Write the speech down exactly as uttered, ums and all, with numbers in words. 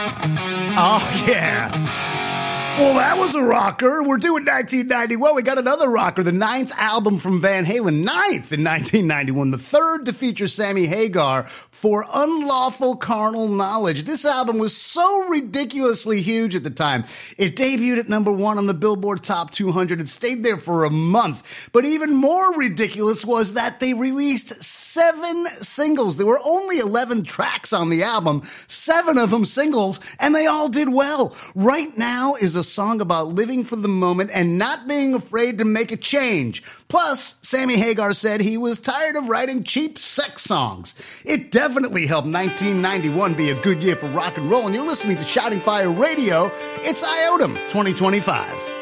Oh, yeah. Well, that was a rocker. We're doing nineteen ninety-one. We got another rocker, the ninth album from Van Halen, ninth in nineteen ninety-one, the third to feature Sammy Hagar for Unlawful Carnal Knowledge. This album was so ridiculously huge at the time. It debuted at number one on the Billboard Top two hundred and stayed there for a month. But even more ridiculous was that they released seven singles. There were only eleven tracks on the album, seven of them singles, and they all did well. Right Now is a song about living for the moment and not being afraid to make a change. Plus, Sammy Hagar said he was tired of writing cheap sex songs. It definitely helped nineteen ninety-one be a good year for rock and roll, and you're listening to Shouting Fire Radio. It's I O T M twenty twenty-five.